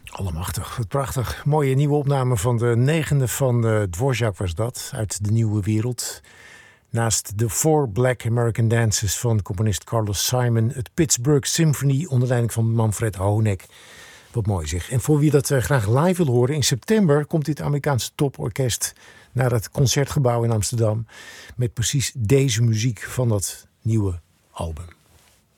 Allemachtig, wat prachtig. Mooie nieuwe opname van de negende van Dvorak was dat, uit de Nieuwe Wereld. Naast de Four Black American Dances van componist Carlos Simon, het Pittsburgh Symphony onder leiding van Manfred Honeck. Wat mooi zeg. En voor wie dat graag live wil horen, in september komt dit Amerikaanse toporkest naar het Concertgebouw in Amsterdam met precies deze muziek van dat nieuwe album.